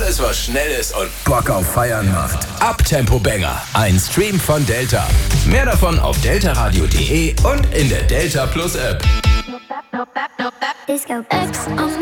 Alles, was schnell ist und Bock auf Feiern macht. Uptempo Banger. Ein Stream von Delta. Mehr davon auf deltaradio.de und in der Delta Plus App. Disco X on